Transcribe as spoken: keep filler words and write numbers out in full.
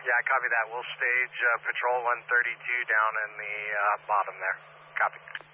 Yeah, copy that. We'll stage uh, Patrol one thirty-two down in the uh, bottom there. Copy.